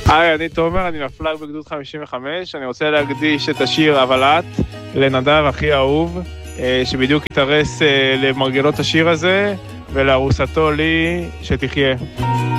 היי, אני תומר, אני מפלג בגדוד 55. אני רוצה להקדיש את השיר אבל את לנדב הכי אהוב, שבדיוק התארס למרגלות השיר הזה, ולארוסתו לי שתחיה.